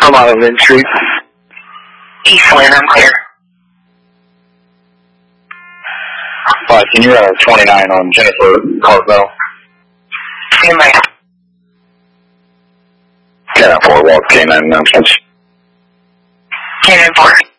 I'm on Lynn Street. East Lynn, I'm clear. Can you 29 on Jennifer Carville? Stand by. 10-4, walk K9 announcements. 10-4.